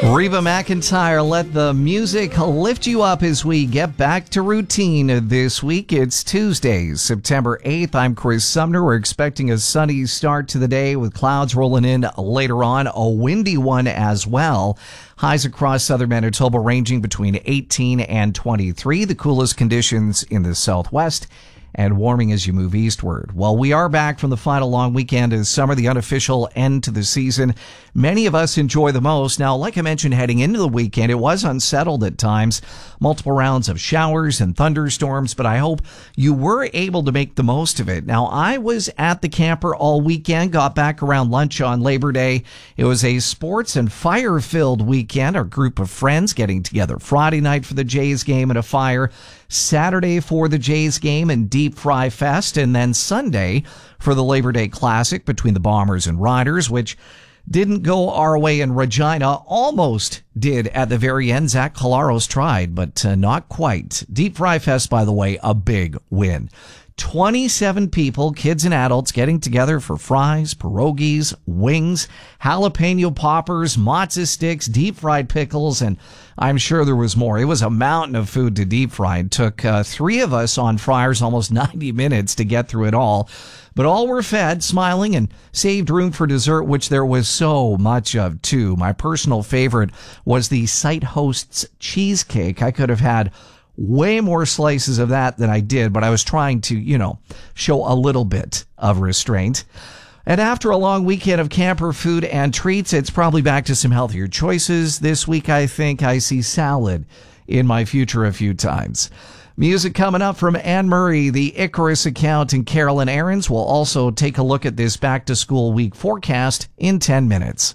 Reba McEntire, let the music lift you up as we get back to routine this week. It's Tuesday, September 8th. I'm Chris Sumner. We're expecting a sunny start to the day with clouds rolling in later on, a windy one as well. Highs across southern Manitoba ranging between 18 and 23. The coolest conditions in the southwest, and warming as you move eastward. Well, we are back from the final long weekend of summer, the unofficial end to the season. Many of us enjoy the most. Now, like I mentioned, heading into the weekend, it was unsettled at times. Multiple rounds of showers and thunderstorms, but I hope you were able to make the most of it. Now, I was at the camper all weekend, got back around lunch on Labor Day. It was a sports and fire-filled weekend. Our group of friends getting together Friday night for the Jays game and a fire, Saturday for the Jays game and Deep Fry Fest, and then Sunday for the Labor Day Classic between the Bombers and Riders, which didn't go our way in Regina. Almost did at the very end. Zach Collaros tried, but not quite. Deep Fry Fest, by the way, a big win. 27 people, kids and adults, getting together for fries, pierogies, wings, jalapeno poppers, matzo sticks, deep fried pickles, and I'm sure there was more. It was a mountain of food to deep fry. It took three of us on fryers almost 90 minutes to get through it all. But all were fed, smiling, and saved room for dessert, which there was so much of, too. My personal favorite was the site host's cheesecake. I could have had way more slices of that than I did, but I was trying to, show a little bit of restraint. And after a long weekend of camper food and treats, it's probably back to some healthier choices. This week, I think I see salad in my future a few times. Music coming up from Anne Murray, the Icarus account, and Carolyn Aarons. We'll also take a look at this back-to-school week forecast in 10 minutes.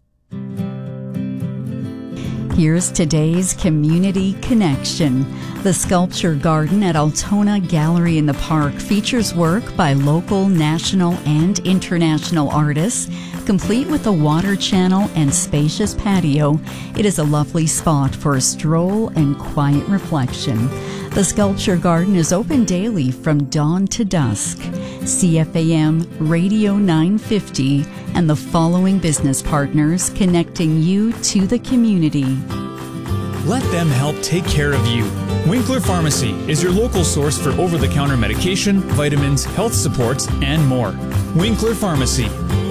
Here's today's Community Connection. The Sculpture Garden at Altona Gallery in the Park features work by local, national, and international artists. Complete with a water channel and spacious patio, it is a lovely spot for a stroll and quiet reflection. The Sculpture Garden is open daily from dawn to dusk. CFAM Radio 950 and the following business partners connecting you to the community. Let them help take care of you. Winkler Pharmacy is your local source for over-the-counter medication, vitamins, health supports, and more. Winkler Pharmacy,